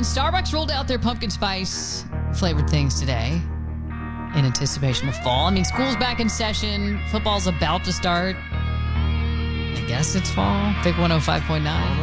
And Starbucks rolled out their pumpkin spice flavored things today in anticipation of fall. I mean, school's back in session. Football's about to start. I guess it's fall. Big 105.9.